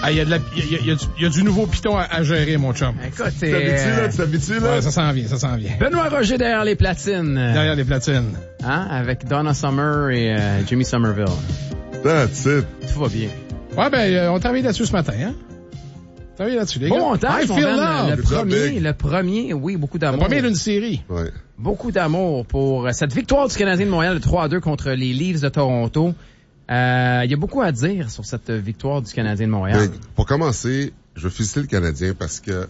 Ah, il y a du nouveau piton à gérer, mon chum. Écoute, Tu t'habitues, là? Ouais, ça s'en vient. Benoît Roger derrière les platines. Derrière les platines. Hein? Avec Donna Summer et Jimmy Somerville. That's it. Tout va bien. Ouais, on travaille là-dessus ce matin, hein? On travaille là-dessus, les gars. Bon montage, I mon feel man. love. Le premier, oui, beaucoup d'amour. Le premier d'une série. Ouais. Beaucoup d'amour pour cette victoire du Canadien de Montréal de 3-2 contre les Leafs de Toronto. Il y a beaucoup à dire sur cette victoire du Canadien de Montréal. Mais pour commencer, je veux féliciter le Canadien parce que,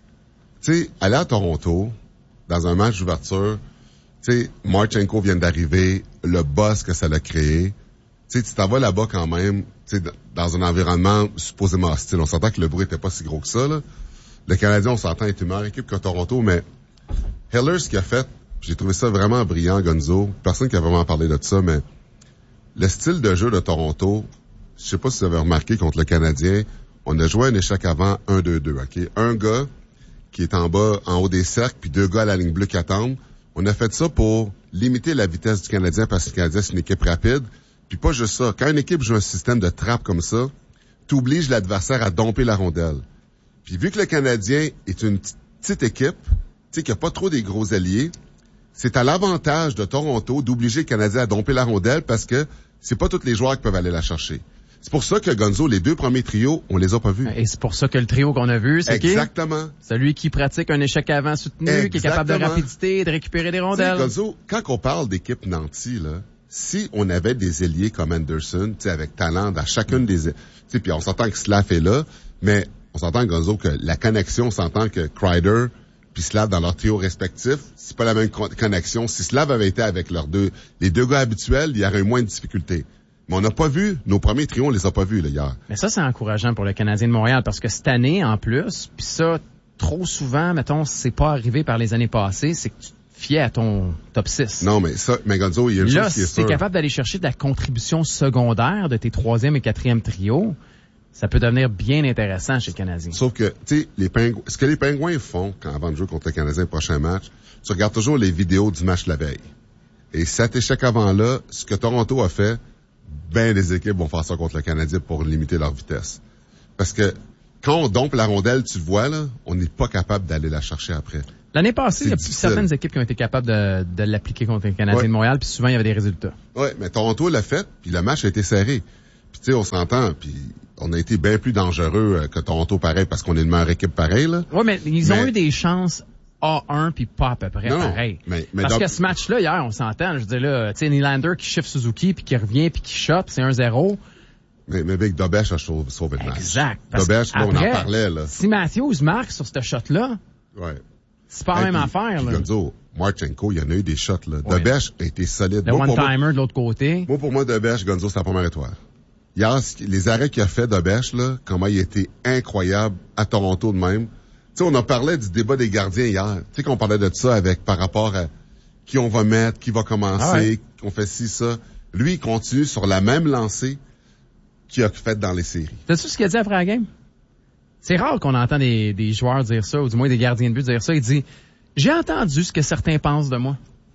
tu sais, aller à Toronto, dans un match d'ouverture, tu sais, Marchenko vient d'arriver, le buzz que ça l'a créé. Tu sais, tu t'en vas là-bas quand même, tu sais, dans un environnement supposément hostile. On s'entend que le bruit était pas si gros que ça, là. Le Canadien, on s'entend, est une meilleure équipe que Toronto, mais Heller, ce qu'il a fait, j'ai trouvé ça vraiment brillant, Gonzo. Personne qui a vraiment parlé de ça, mais le style de jeu de Toronto, je sais pas si vous avez remarqué contre le Canadien, on a joué un échec avant 1-2-2, OK? Un gars qui est en bas, en haut des cercles, puis 2 gars à la ligne bleue qui attendent. On a fait ça pour limiter la vitesse du Canadien parce que le Canadien, c'est une équipe rapide. Puis pas juste ça. Quand une équipe joue un système de trappe comme ça, t'obliges l'adversaire à domper la rondelle. Puis vu que le Canadien est une petite équipe, tu sais, qu'il n'y a pas trop des gros alliés, c'est à l'avantage de Toronto d'obliger le Canadien à domper la rondelle parce que c'est pas tous les joueurs qui peuvent aller la chercher. C'est pour ça que Gonzo, les 2 premiers trios, on les a pas vus. Et c'est pour ça que le trio qu'on a vu, c'est qui? Exactement. Celui qui pratique un échec avant soutenu, qui est capable de rapidité, de récupérer des rondelles. T'sais, Gonzo, quand on parle d'équipe nantie, là, si on avait des ailiers comme Anderson, tu sais, avec talent dans chacune des, tu sais, puis on s'entend que Slav est là, mais on s'entend, Gonzo, que la connexion, on s'entend que Kreider puis Slav dans leur trio respectif, c'est pas la même connexion. Si Slav avait été avec les 2 gars habituels, il y aurait eu moins de difficultés. Mais on n'a pas vu, nos premiers trios, on les a pas vus, là, hier. Mais ça, c'est encourageant pour le Canadien de Montréal, parce que cette année, en plus, puis ça, trop souvent, mettons, c'est pas arrivé par les années passées, c'est que tu te fiais à ton top 6. Non, mais Gonzo, il y a une chose qui est sûre. Là, si t'es capable d'aller chercher de la contribution secondaire de tes 3e et 4e trios, ça peut devenir bien intéressant chez le Canadien. Sauf que, tu sais, ce que les Pingouins font avant de jouer contre le Canadien le prochain match, tu regardes toujours les vidéos du match la veille. Et cet échec avant-là, ce que Toronto a fait, ben les équipes vont faire ça contre le Canadien pour limiter leur vitesse. Parce que quand on dompe la rondelle, tu le vois, là, on n'est pas capable d'aller la chercher après. L'année passée, il y a certaines équipes qui ont été capables de l'appliquer contre le Canadien de Montréal, puis souvent, il y avait des résultats. Oui, mais Toronto l'a fait, puis le match a été serré. Puis tu sais, on s'entend, puis on a été bien plus dangereux que Toronto, pareil, parce qu'on est une meilleure équipe pareil, là. Oui, mais ils ont eu des chances A1 puis pas à peu près pareil. Parce que ce match-là, hier, on s'entend, je veux dire là, tu sais, Nylander qui chiffre Suzuki, puis qui revient, puis qui shot, c'est 1-0. Mais Big Dobèche a sauvé le match. Exact. Dobèche, là, on en parlait, là. Si Matthews marque sur ce shot-là, c'est pas la même affaire, là. Gonzo, Marchenko, il y en a eu des shots, là. Ouais. Dobèche a été solide. Le one-timer de l'autre côté. Pour moi, Dobèche, Gonzo, c'est la première étoile. Hier, les arrêts qu'il a fait, Dobèche, là, comment il était incroyable à Toronto de même. Tu sais, on a parlé du débat des gardiens hier. Tu sais qu'on parlait de ça par rapport à qui on va mettre, qui va commencer, qu'on fait ci, ça. Lui, il continue sur la même lancée qu'il a fait dans les séries. T'as-tu ce qu'il a dit après la game? C'est rare qu'on entend des joueurs dire ça, ou du moins des gardiens de but dire ça. Il dit, j'ai entendu ce que certains pensent de moi.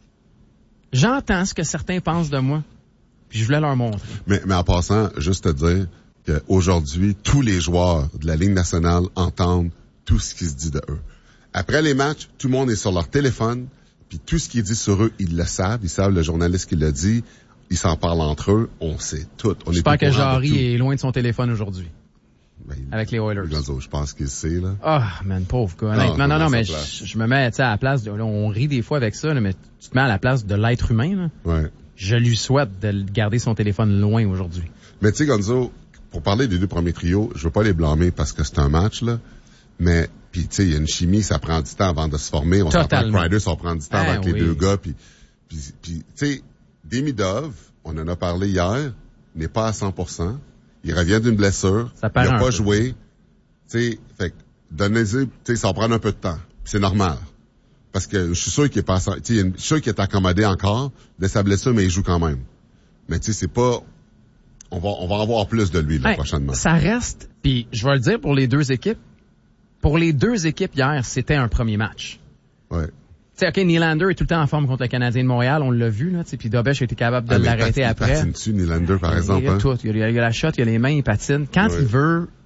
J'entends ce que certains pensent de moi. Puis je voulais leur montrer. Mais en passant, juste te dire qu'aujourd'hui, tous les joueurs de la Ligue nationale entendent tout ce qui se dit de eux. Après les matchs, tout le monde est sur leur téléphone, puis tout ce qui est dit sur eux, ils le savent. Ils savent le journaliste qui l'a dit. Ils s'en parlent entre eux. On sait tout. J'espère que Jarry est loin de son téléphone aujourd'hui. Avec les Oilers. Je pense qu'il sait, là. Man, pauvre gars. Non, mais je me mets, tu sais, à la place là, on rit des fois avec ça, là, mais tu te mets à la place de l'être humain, là. Ouais. Je lui souhaite de garder son téléphone loin aujourd'hui. Mais tu sais, Gonzo, pour parler des 2 premiers trios, je veux pas les blâmer parce que c'est un match, là. Mais, puis tu sais, il y a une chimie, ça prend du temps avant de se former. On s'entend que Ryder, ça prend du temps avec les 2 gars. Puis tu sais, Demidov, on en a parlé hier, n'est pas à 100%. Il revient d'une blessure. Il n'a pas joué. Tu sais, fait que, donnez-y, tu sais, ça va prendre un peu de temps. C'est normal. Parce que je suis sûr qu'il est pas, tu sais, je suis sûr qu'il est accommodé encore de sa blessure, mais il joue quand même. Mais tu sais, c'est pas, on va en voir plus de lui, là, prochainement. Ça reste, puis je vais le dire pour les 2 équipes. Pour les 2 équipes hier, c'était un premier match. Ouais. Tu sais, OK, Nylander est tout le temps en forme contre le Canadien de Montréal, on l'a vu, là, tu sais, puis Dobèche a été capable de l'arrêter après. Il patine dessus, Nylander, par exemple. Il y a tout. Il y a la shot, il y a les mains, il patine. Quand il veut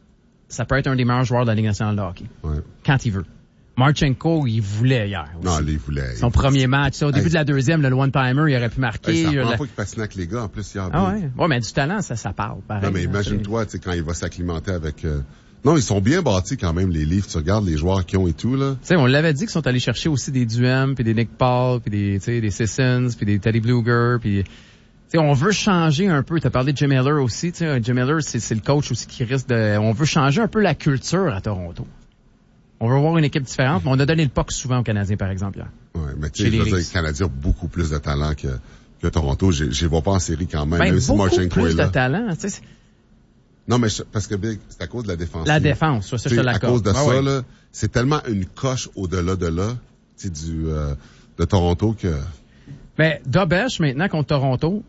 ça peut être un des meilleurs joueurs de la Ligue nationale de hockey. Ouais. Quand il veut. Marchenko, il voulait hier aussi. Non, il voulait. Son premier match, au début de la deuxième, le one-timer, il aurait pu marquer. C'est la première fois qu'il patinait avec les gars, en plus, hier. Ah ouais? Ouais, mais du talent, ça parle, pareil. Non, mais imagine-toi, tu sais, quand il va s'acclimater avec... Non, ils sont bien bâtis quand même, les livres. Tu regardes les joueurs qu'ils ont et tout, là. Tu sais, on l'avait dit qu'ils sont allés chercher aussi des Duhem, puis des Nick Paul, puis des Sissons, puis des Teddy Bluger, puis... Tu sais, on veut changer un peu. T'as parlé de Jim Miller aussi. Tu sais, Jim Miller, c'est le coach aussi qui risque de... On veut changer un peu la culture à Toronto. On veut voir une équipe différente, mais on a donné le puck souvent aux Canadiens, par exemple, hier. Ouais, mais tu sais, je veux dire, les Canadiens ont beaucoup plus de talent que Toronto. Je les vois pas en série quand même. Ben, même si Marchenko plus est là. de talent, tu sais. Non, mais parce que Big, c'est à cause de la défense. La défense, ça, je te l'accorde. À cause de ça, là, c'est tellement une coche au-delà de là, tu sais, de Toronto que... Mais Dobesh, maintenant, contre Toronto...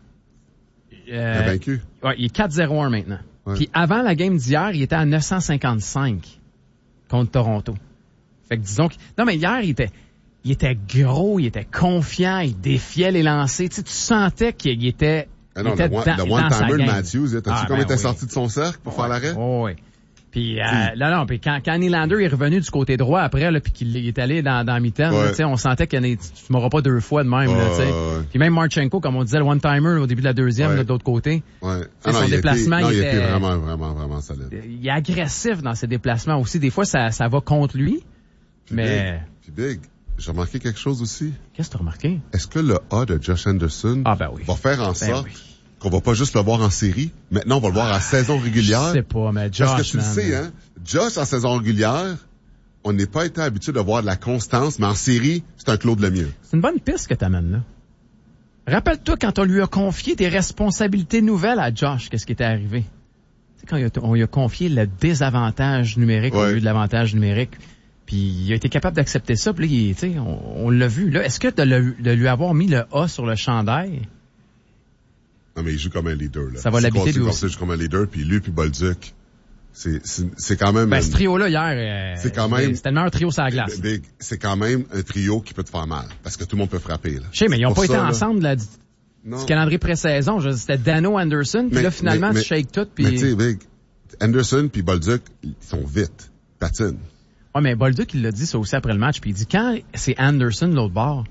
il a vaincu. Ouais, il est 4-0-1 maintenant. Ouais. Puis avant la game d'hier, il était à 955 contre Toronto. Fait que disons que... Non, mais hier, il était gros, il était confiant, il défiait les lancers. Tu sais, tu sentais qu'il était... Ah non, il était le dans one-timer de game. Matthews, t'as-tu comme il était sorti de son cercle pour faire l'arrêt? Oui. Puis là, puis quand Nylander est revenu du côté droit après, là, puis qu'il est allé dans la mi-temps, tu sais, on sentait qu'il tu m'auras pas deux fois de même, là, tu sais. Puis même Marchenko, comme on disait, le one-timer au début de la deuxième, là, de l'autre côté. Ouais. Son déplacement, il était vraiment solide. Il est agressif dans ses déplacements aussi. Des fois, ça va contre lui. Puis mais... Big, j'ai remarqué quelque chose aussi. Qu'est-ce que t'as remarqué? Est-ce que le A de Josh Anderson va faire en sorte qu'on va pas juste le voir en série? Maintenant, on va le voir en saison régulière. Je sais pas, mais Josh, parce que tu le sais, hein? Josh, en saison régulière, on n'est pas été habitué de voir de la constance, mais en série, c'est un Claude Lemieux. C'est une bonne piste que t'amènes là. Rappelle-toi quand on lui a confié des responsabilités nouvelles à Josh, qu'est-ce qui était arrivé? Tu sais, quand on lui a confié le désavantage numérique au lieu de l'avantage numérique, puis il a été capable d'accepter ça, puis là, tu sais, on l'a vu. Là, est-ce que de lui avoir mis le A sur le chandail... Non, mais il joue comme un leader, là. Ça va l'habiter lui aussi. Il joue comme un leader, puis lui, puis Bolduc, c'est quand même... Ben, ce trio-là, hier, c'est quand même... C'était le meilleur trio sur la glace. C'est quand même un trio qui peut te faire mal, parce que tout le monde peut frapper, là. Je sais, mais ils n'ont pas été ensemble, là, du calendrier pré-saison. C'était Dano, Anderson, puis là, finalement, tu shakes tout, puis... Mais tu sais, Big, Anderson puis Bolduc, ils sont vite, patinent. Ouais, mais Bolduc, il l'a dit ça aussi après le match, puis il dit, quand c'est Anderson de l'autre bord,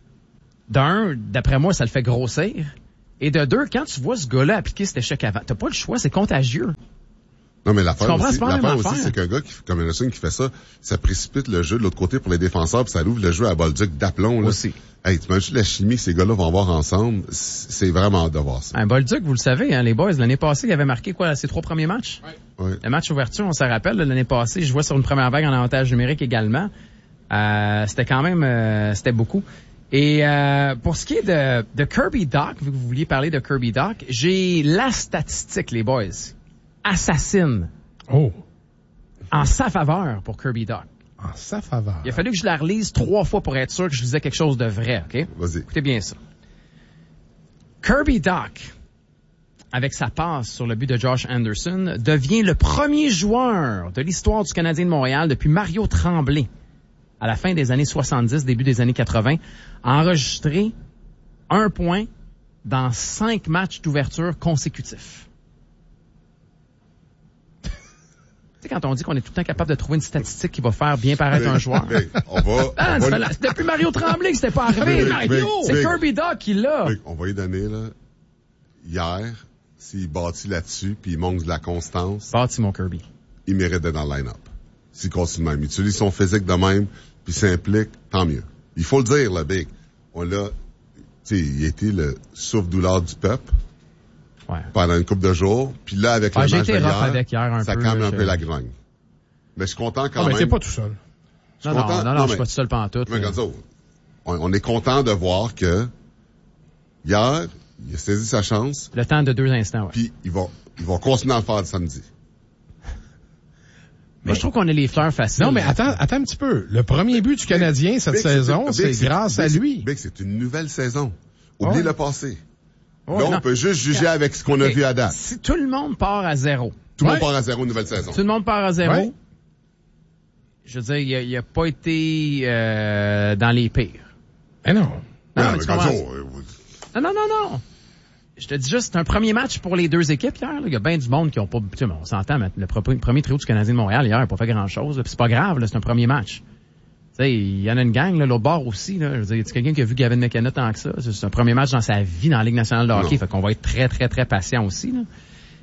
d'un, d'après moi, ça le fait grossir. Et de deux, quand tu vois ce gars-là appliquer cet échec avant, t'as pas le choix, c'est contagieux. Non, mais l'affaire aussi, l'affaire c'est qu'un gars comme Anderson qui fait ça précipite le jeu de l'autre côté pour les défenseurs, puis ça ouvre le jeu à Bolduc d'aplomb, là. Aussi. Hey, tu imagines la chimie que ces gars-là vont avoir ensemble, c'est vraiment hâte de voir ça. Bolduc, vous le savez, hein, les boys, l'année passée, il avait marqué ses 3 premiers matchs? Ouais. Le match ouverture, on s'en rappelle, l'année passée, je jouais sur une première vague en avantage numérique également. C'était quand même, c'était beaucoup. Et pour ce qui est de Kirby Dach, vu que vous vouliez parler de Kirby Dach, j'ai la statistique, les boys. Assassine. Oh. En sa faveur pour Kirby Dach. En sa faveur. Il a fallu que je la relise 3 fois pour être sûr que je disais quelque chose de vrai, OK? Vas-y. Écoutez bien ça. Kirby Dach, avec sa passe sur le but de Josh Anderson, devient le premier joueur de l'histoire du Canadien de Montréal depuis Mario Tremblay, à la fin des années 70, début des années 80, à enregistrer 1 point dans 5 matchs d'ouverture consécutifs. Tu sais, quand on dit qu'on est tout le temps capable de trouver une statistique qui va faire bien paraître un joueur. C'est depuis Mario Tremblay que c'était pas arrivé. C'est Kirby Dach qui l'a. On va lui donner, là, hier, s'il bâtit là-dessus, puis il manque de la constance. Bâtis mon Kirby. Il mérite d'être dans le line-up. S'il continue de même. Il utilise son physique de même, puis s'implique, tant mieux. Il faut le dire, là, Big. On l'a, tu sais, il a été le souffle-douleur du peuple. Ouais. Pendant une couple de jours. Puis là, avec le match hier, ça calme un peu la grogne. Mais je suis content quand même. Mais t'es pas tout seul. Non, je suis pas tout seul pantoute. Mais regarde ça. On est content de voir que hier, il a saisi sa chance. Le temps de 2 instants, ouais. Puis il va continuer à le faire le samedi. Mais je trouve qu'on a les fleurs faciles. Non, mais attends un petit peu. Le premier but du Canadien cette saison, c'est grâce à lui. Big, c'est une nouvelle saison. Oubliez le passé. Oh, là, on peut juste juger avec ce qu'on a vu à date. Si tout le monde part à 0. Tout le monde part à 0 nouvelle saison. Tout le monde part à 0. Ouais. Je veux dire, il a pas été dans les pires. Eh non. Non. je te dis juste, c'est un premier match pour les deux équipes hier. Là. Il y a bien du monde qui ont pas... Tu sais, on s'entend, mais le premier trio du Canadien de Montréal hier n'a pas fait grand-chose. Puis c'est pas grave, là, c'est un premier match. Tu sais, il y en a une gang, là, l'autre bord aussi. Là. Je veux dire, y a quelqu'un qui a vu Gavin McKenna tant que ça? C'est un premier match dans sa vie dans la Ligue nationale de hockey. Fait qu'on va être très, très, très patient aussi. Là.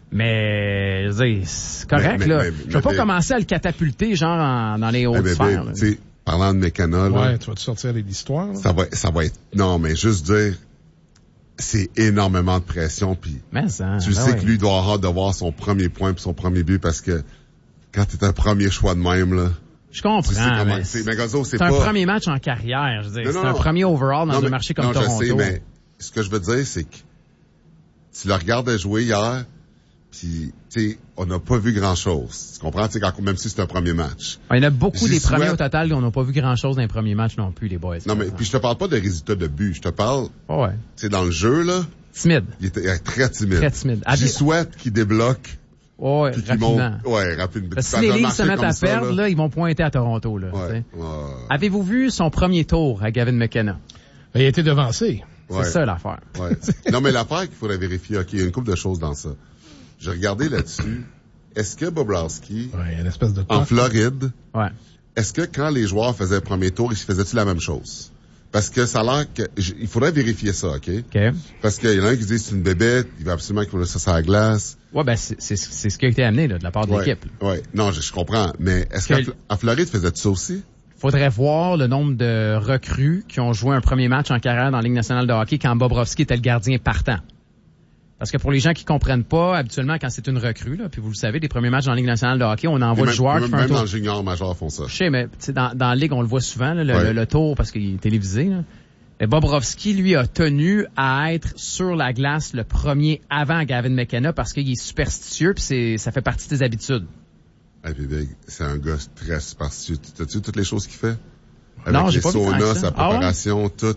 Mais, je veux dire, c'est correct, là. Je vais pas commencer à le catapulter, genre, dans les hautes sphères. Tu sais, parlant de McKenna, là. Ouais, tu vas-tu sortir avec l'histoire, là? Ça va être, non, mais juste dire, c'est énormément de pression, puis tu sais que lui doit avoir hâte de voir son premier point puis son premier but, parce que quand t'es un premier choix de même, là. Je comprends, mais c'est un premier match en carrière, je veux dire. C'est un premier overall dans un marché comme Toronto. Je sais, mais ce que je veux dire, c'est que tu le regardes jouer hier, puis, tu sais, on n'a pas vu grand-chose. Tu comprends? Tu sais, même si c'est un premier match. Il y en a beaucoup des premiers au total, on n'a pas vu grand-chose dans les premiers matchs non plus, les boys. Non, mais puis je te parle pas de résultats de but. Je te parle, tu sais, dans le jeu, là. Timide. Il était très timide. Très timide. J'y souhaite qu'il débloque. Ouais, rapidement. Rapidement. Parce que si les lignes se mettent à perdre, là, ils vont pointer à Toronto, là. Avez-vous vu son premier tour à Gavin McKenna? Il a été devancé. C'est ça, l'affaire. Ouais. Non, mais l'affaire qu'il faudrait vérifier, OK, il y a une couple de choses dans ça. J'ai regardé là-dessus. Est-ce que Bobrovsky, une espèce de en Floride, est-ce que quand les joueurs faisaient le premier tour, ils faisaient-tu la même chose? Parce que ça a l'air que... il faudrait vérifier ça, OK? Parce qu'il y en a un qui dit c'est une bébête, il va absolument qu'il faut laisser ça sur la glace. Ouais, ben c'est ce qui a été amené là, de la part de l'équipe. Ouais, non, je comprends. Mais est-ce qu'à Floride, faisait-tu ça aussi? Faudrait voir le nombre de recrues qui ont joué un premier match en carrière dans la Ligue nationale de hockey quand Bobrovsky était le gardien partant. Parce que pour les gens qui comprennent pas, habituellement, quand c'est une recrue, là, puis vous le savez, les premiers matchs dans la Ligue nationale de hockey, on envoie le joueur qui fait un tour. Même dans le junior major font ça. Je sais, mais dans la Ligue, on le voit souvent, là, le tour, parce qu'il est télévisé. Là. Mais Bobrovsky, lui, a tenu à être sur la glace le premier avant Gavin McKenna parce qu'il est superstitieux, puis ça fait partie de ses habitudes. Hey, Big, c'est un gars très superstitieux. T'as-tu toutes les choses qu'il fait? Non, j'ai pas vu saunas, sa préparation, tout,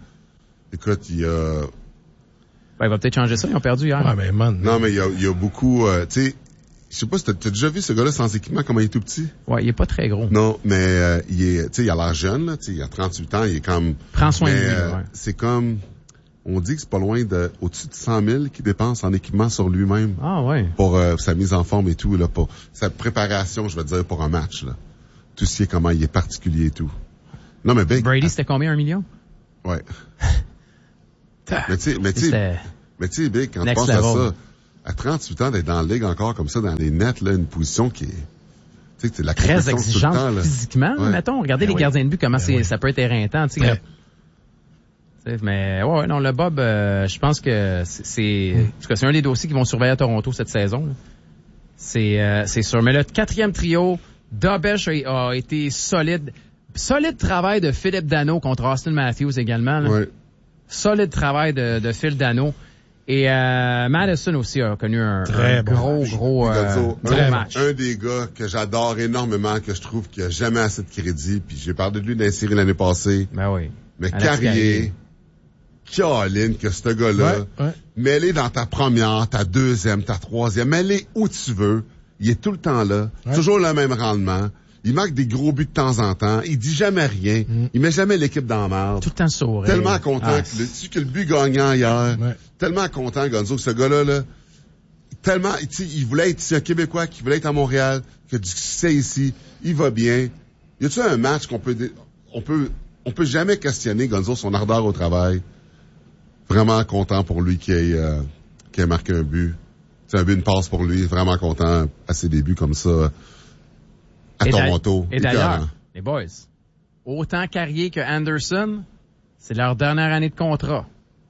il y a... Ben, il va peut-être changer ça, ils ont perdu hier. Ouais, mais man. Non, mais il y a beaucoup, tu sais, je sais pas si t'as déjà vu ce gars-là sans équipement, comment il est tout petit? Ouais, il est pas très gros. Non, mais, tu sais, il a l'air jeune, là, tu sais, il a 38 ans, il est comme... Prends soin de lui, c'est comme, on dit que c'est pas loin au-dessus de 100 000 qu'il dépense en équipement sur lui-même. Ah, ouais. Pour, sa mise en forme et tout, là, pour sa préparation, je veux dire, pour un match, là. Tout ce qui est comment il est particulier et tout. Non, mais Brady, c'était combien, 1 million? Ouais. Mais tu sais, Big, quand tu penses à ça, à 38 ans d'être dans la ligue encore comme ça, dans les nets, là, une position qui est, tu sais, c'est la très exigeante tout le temps, là. Physiquement. Ouais. Mettons, regardez les gardiens de but, comment ça peut être éreintant, tu sais. Mais ouais, non, le Bob, je pense que c'est un des dossiers qui vont surveiller à Toronto cette saison. Là. C'est sûr. Mais le quatrième trio, Dobesh a été solide. Solide travail de Philippe Danault contre Austin Matthews également. Là. Ouais. Solide travail de Phil Danault. Et Madison aussi a connu un gros match. Un des gars que j'adore énormément, que je trouve qu'il a jamais assez de crédit, puis j'ai parlé de lui dans les séries l'année passée. Ben oui. Mais Carrier, Caroline, que ce gars-là, mets-les dans ta première, ta deuxième, ta troisième, mets-les où tu veux. Il est tout le temps là. Toujours le même rendement. Il marque des gros buts de temps en temps. Il dit jamais rien. Il met jamais l'équipe dans la merde. Tout le temps sourire. Tellement content que le but gagnant hier. Ouais. Tellement content, Gonzo, que ce gars-là, là, tellement, il voulait être ici, un Québécois qui voulait être à Montréal, qui a du succès ici. Il va bien. Y a-tu un match on peut jamais questionner, Gonzo, son ardeur au travail. Vraiment content pour lui qui ait marqué un but. C'est un but, une passe pour lui. Vraiment content à ses débuts comme ça. À Toronto. Et d'ailleurs, les boys, autant Carrier que Anderson, c'est leur dernière année de contrat.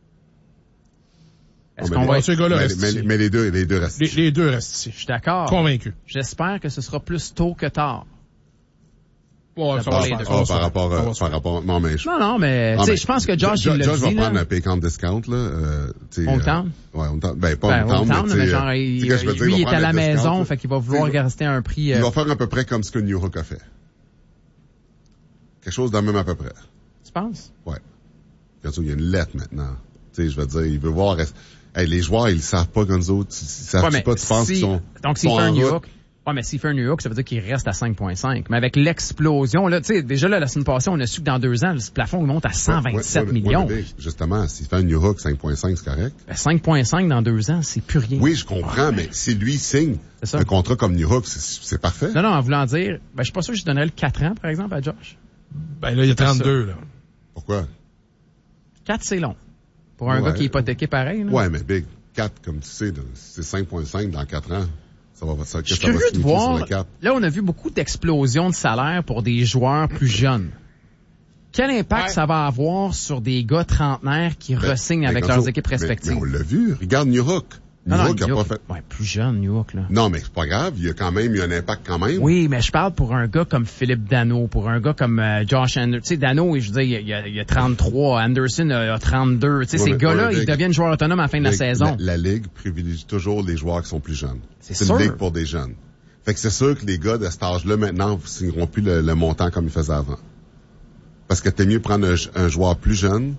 Est-ce qu'on va être... Mais les deux restent ici. Les deux restent ici. Je suis d'accord. Convaincu. J'espère que ce sera plus tôt que tard. Ouais, par rapport, non, mais je pense que Josh, il l'a dit, Josh va prendre un pay count discount, là, Hometown? Ouais, hometown. Ben, pas hometown, mais genre, lui, il est à la maison, fait qu'il va vouloir rester à un prix, Il va faire à peu près comme ce que New York a fait. Quelque chose de même à peu près. Tu penses? Ouais. Il y a une lettre maintenant. Tu sais, je veux dire, il veut voir, les joueurs, ils le savent pas, Gonzo. Ils savent pas, tu penses qu'ils sont, donc, s'il fait un New York. Ouais, mais s'il fait un new hook, ça veut dire qu'il reste à 5,5. Mais avec l'explosion, là, tu sais, déjà là, la semaine passée, on a su que dans 2 ans, le plafond il monte à 127 millions. Mais justement, s'il fait un new hook, 5,5, c'est correct. 5,5 dans 2 ans, c'est plus rien. Oui, je comprends, mais si lui signe un contrat comme new hook, c'est parfait. Non, en voulant dire, je suis pas sûr que je donnerais le 4 ans, par exemple, à Josh. Là, il y a 32, là. Pourquoi? 4, c'est long. Pour un gars qui est hypothéqué pareil, là. Ouais, mais Big, 4, comme tu sais, c'est 5,5 dans 4 ans. Je suis curieux de voir, là, on a vu beaucoup d'explosions de salaire pour des joueurs plus jeunes. Quel impact ça va avoir sur des gars trentenaires qui re-signent avec leurs équipes respectives? Mais on l'a vu. Regarde New Hook. New Hook a pas fait... Ouais, plus jeune, New Hook, là. Non, mais c'est pas grave. Il y a un impact quand même. Oui, mais je parle pour un gars comme Philippe Danault, pour un gars comme Josh Anderson. Tu sais, Danault, je veux dire, il y a 33. Anderson a 32. Tu sais, ces gars-là, ils deviennent joueurs autonomes à la fin de la saison. La Ligue privilégie toujours les joueurs qui sont plus jeunes. C'est une ligue pour des jeunes. Fait que c'est sûr que les gars de cet âge-là, maintenant, ne signeront plus le montant comme ils faisaient avant. Parce que t'es mieux prendre un joueur plus jeune,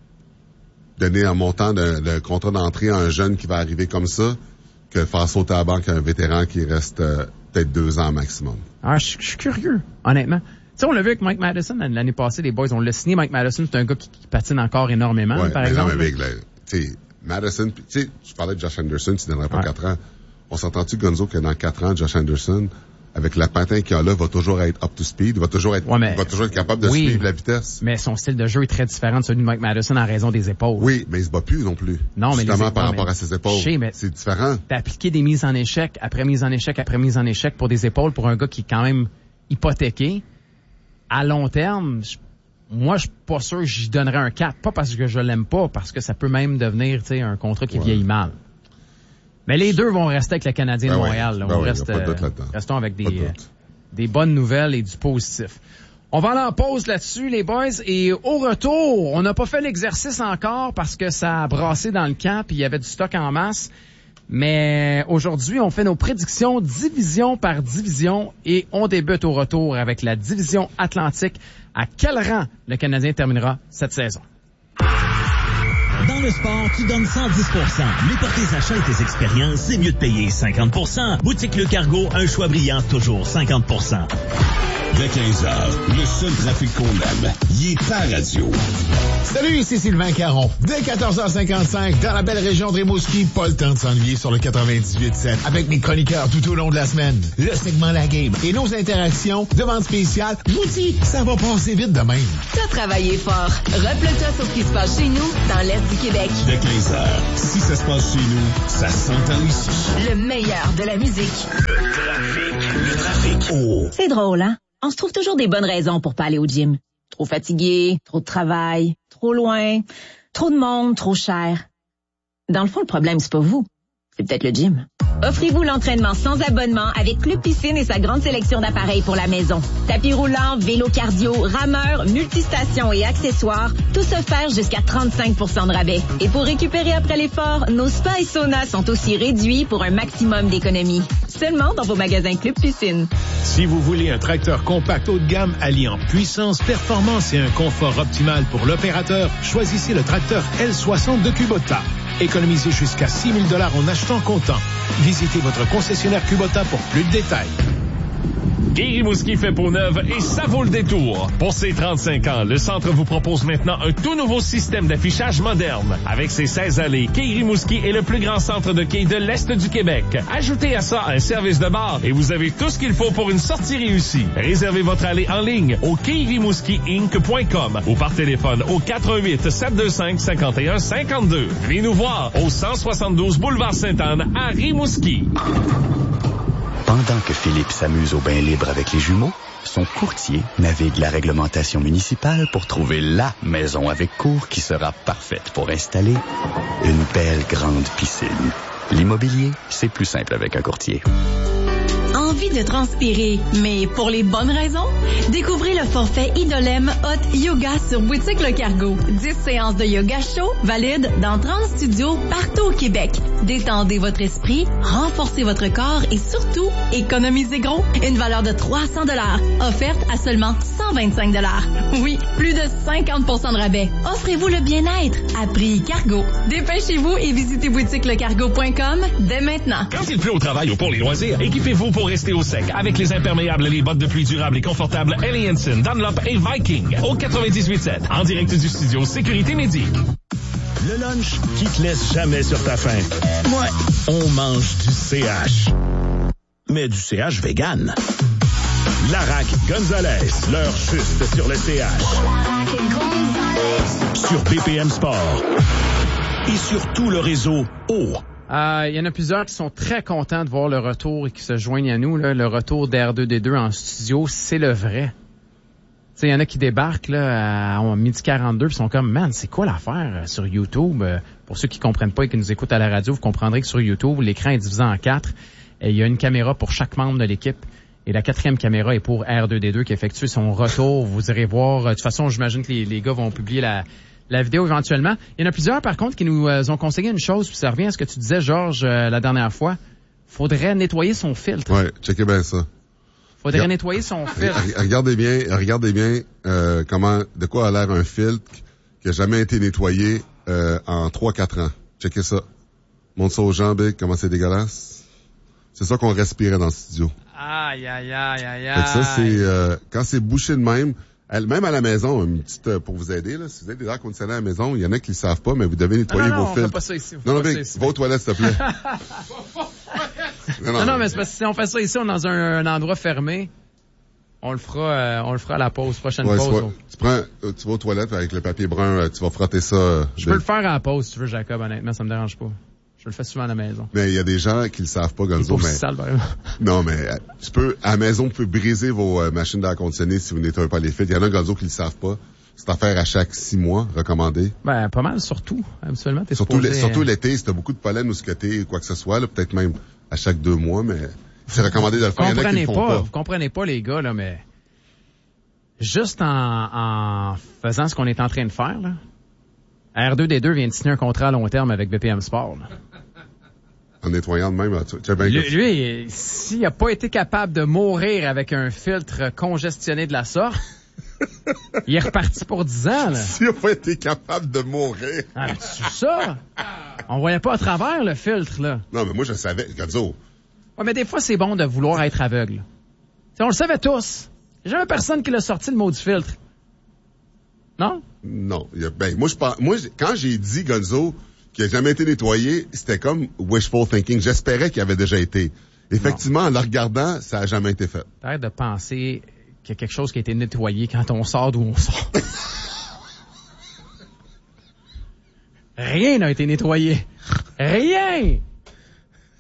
donner un montant de contrat d'entrée à un jeune qui va arriver comme ça, que faire sauter à la banque un vétéran qui reste peut-être 2 ans maximum. Ah, je suis curieux, honnêtement. Tu sais, on l'a vu avec Mike Madison l'année passée, les boys, on l'a signé. Mike Madison, c'est un gars qui patine encore énormément, par exemple. Non, mais tu sais, Madison, tu sais, tu parlais de Josh Anderson, tu donnerais pas 4 ans. On s'entend-tu, Gonzo, que dans 4 ans, Josh Anderson, avec la patin qu'il a là, va toujours être up to speed, va toujours être capable de suivre la vitesse. Mais son style de jeu est très différent de celui de Mike Madison en raison des épaules. Oui, mais il se bat plus non plus. Non, mais justement par rapport à ses épaules. C'est différent. D'appliquer des mises en échec, après mise en échec, après mise en échec pour des épaules pour un gars qui est quand même hypothéqué, à long terme, moi, je suis pas sûr que j'y donnerais un 4. Pas parce que je l'aime pas, parce que ça peut même devenir, tu sais, un contrat qui vieillit mal. Mais les deux vont rester avec le Canadien de Montréal. Restons avec des bonnes nouvelles et du positif. On va aller en pause là-dessus, les boys. Et au retour, on n'a pas fait l'exercice encore parce que ça a brassé dans le camp et il y avait du stock en masse. Mais aujourd'hui, on fait nos prédictions division par division et on débute au retour avec la division Atlantique. À quel rang le Canadien terminera cette saison? Dans le sport, tu donnes 110%. Mais pour tes achats et tes expériences, c'est mieux de payer 50%. Boutique Le Cargo, un choix brillant, toujours 50%. Dès 15h, le seul trafic qu'on aime, il est ta radio. Salut, ici Sylvain Caron. Dès 14h55, dans la belle région de Rimouski, pas le temps de s'ennuyer sur le 98.7 avec mes chroniqueurs tout au long de la semaine. Le segment La Game et nos interactions, demandes spéciales. Je vous dis, ça va passer vite de même. T'as travaillé fort. Reploie-toi sur ce qui se passe chez nous, dans l'Est du Québec. Dès 15h, si ça se passe chez nous, ça s'entend ici. Le meilleur de la musique. Le trafic. Oh. C'est drôle, hein? On se trouve toujours des bonnes raisons pour pas aller au gym. Trop fatigué, trop de travail, trop loin, trop de monde, trop cher. Dans le fond, le problème, c'est pas vous. C'est peut-être le gym. Offrez-vous l'entraînement sans abonnement avec Club Piscine et sa grande sélection d'appareils pour la maison. Tapis roulant, vélo cardio, rameur, multistations et accessoires, tout offert jusqu'à 35% de rabais. Et pour récupérer après l'effort, nos spas et saunas sont aussi réduits pour un maximum d'économie. Seulement dans vos magasins Club Piscine. Si vous voulez un tracteur compact haut de gamme alliant puissance, performance et un confort optimal pour l'opérateur, choisissez le tracteur L60 de Kubota. Économisez jusqu'à 6 000 $ en achetant comptant. Visitez votre concessionnaire Kubota pour plus de détails. Quai Rimouski fait peau neuve et ça vaut le détour. Pour ses 35 ans, le centre vous propose maintenant un tout nouveau système d'affichage moderne. Avec ses 16 allées, Quai Rimouski est le plus grand centre de quai de l'Est du Québec. Ajoutez à ça un service de bar et vous avez tout ce qu'il faut pour une sortie réussie. Réservez votre allée en ligne au quairimouskiinc.com ou par téléphone au 418-725-5152. Venez nous voir au 172 boulevard Sainte-Anne à Rimouski. Pendant que Philippe s'amuse au bain libre avec les jumeaux, son courtier navigue la réglementation municipale pour trouver la maison avec cour qui sera parfaite pour installer une belle grande piscine. L'immobilier, c'est plus simple avec un courtier. Envie de transpirer, mais pour les bonnes raisons? Découvrez le forfait Idolem Hot Yoga sur Boutique Le Cargo. 10 séances de yoga chaud valides dans 30 studios partout au Québec. Détendez votre esprit, renforcez votre corps et surtout, économisez gros. Une valeur de 300 $, offerte à seulement 125 $. Oui, plus de 50% de rabais. Offrez-vous le bien-être à prix cargo. Dépêchez-vous et visitez boutiquelecargo.com dès maintenant. Quand il pleut au travail ou pour les loisirs, équipez-vous pour rester rester au sec avec les imperméables et les bottes de pluie durables et confortables Helly Hansen, Dunlop et Viking. Au 98.7, en direct du studio Sécurité Médic. Le lunch qui te laisse jamais sur ta faim. Ouais, on mange du CH. Mais du CH vegan. Larac Gonzalez, l'heure juste sur le CH. Sur BPM Sport. Et sur tout le réseau O. Il y en a plusieurs qui sont très contents de voir le retour et qui se joignent à nous. Là. Le retour d'R2D2 en studio, c'est le vrai. Il y en a qui débarquent là, à 12h42 et sont comme, man, c'est quoi l'affaire sur YouTube? Pour ceux qui comprennent pas et qui nous écoutent à la radio, vous comprendrez que sur YouTube, l'écran est divisé en 4. Et il y a une caméra pour chaque membre de l'équipe. Et la 4e caméra est pour R2D2 qui effectue son retour. Vous irez voir. De toute façon, j'imagine que les gars vont publier la vidéo éventuellement. Il y en a plusieurs, par contre, qui nous ont conseillé une chose, puis ça revient à ce que tu disais, Georges, la dernière fois. Faudrait nettoyer son filtre. Ouais, checkez bien ça. Faudrait nettoyer son filtre. Regardez bien de quoi a l'air un filtre qui a jamais été nettoyé en 3-4 ans. Checkez ça. Montre ça aux gens, Big, comment c'est dégueulasse. C'est ça qu'on respirait dans le studio. Aïe. Fait que ça, c'est quand c'est bouché de même à la maison, une petite pour vous aider, là, si vous avez des air conditionnés à la maison, il y en a qui le savent pas, mais vous devez nettoyer vos filtres. On fait pas ça ici. Non, Big, va aux toilettes, s'il te plaît. Non, mais c'est parce que si on fait ça ici, on est dans un endroit fermé. On le fera à la pause, prochaine pause. Tu vas aux toilettes avec le papier brun, tu vas frotter ça. Je peux le faire à la pause si tu veux, Jacob, honnêtement, ça me dérange pas. Je le fais souvent à la maison. Mais il y a des gens qui le savent pas, Gonzo. C'est sale, vraiment. Non, mais à la maison, vous pouvez briser vos machines d'air conditionné si vous nettoyez pas les filtres. Il y en a, Gonzo, qui le savent pas. C'est à faire à chaque 6 mois, recommandé. Ben, pas mal, surtout. Habituellement, t'es surtout l'été, si t'as beaucoup de pollen ou scoté ou quoi que ce soit, là, peut-être même à chaque 2 mois, mais c'est recommandé de le faire. Il y en a qui le font pas. Vous comprenez pas, les gars, là, mais juste en faisant ce qu'on est en train de faire, là, R2D2 vient de signer un contrat à long terme avec BPM Sport, là. En nettoyant de même, lui, s'il a pas été capable de mourir avec un filtre congestionné de la sorte, il est reparti pour 10 ans, là. S'il a pas été capable de mourir. Ah, c'est ça? On voyait pas à travers le filtre, là. Non, mais moi, je savais, Gonzo. Ouais, mais des fois, c'est bon de vouloir être aveugle. T'sais, on le savait tous. Il y a jamais personne qui l'a sorti le mot du filtre. Non? Non. Moi, quand j'ai dit, Gonzo, qui a jamais été nettoyé, c'était comme wishful thinking. J'espérais qu'il avait déjà été. Effectivement, en le regardant, ça a jamais été fait. Arrête de penser qu'il y a quelque chose qui a été nettoyé quand on sort d'où on sort. Rien n'a été nettoyé. Rien!